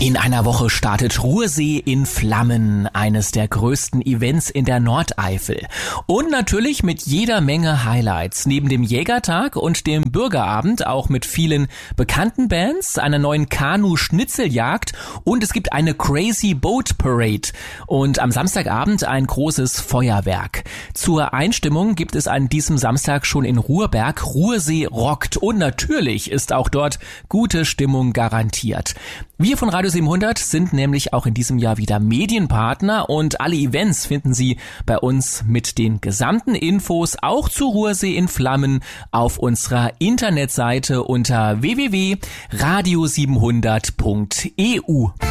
In einer Woche startet Ruhrsee in Flammen, eines der größten Events in der Nordeifel. Und natürlich mit jeder Menge Highlights. Neben dem Jägertag und dem Bürgerabend auch mit vielen bekannten Bands, einer neuen Kanu-Schnitzeljagd und es gibt eine Crazy Boat Parade. Und am Samstagabend ein großes Feuerwerk. Zur Einstimmung gibt es an diesem Samstag schon in Ruhrberg Ruhrsee rockt. Und natürlich ist auch dort gute Stimmung garantiert. Wir von Radio 700 sind nämlich auch in diesem Jahr wieder Medienpartner und alle Events finden Sie bei uns mit den gesamten Infos auch zu Ruhrsee in Flammen auf unserer Internetseite unter www.radio700.eu.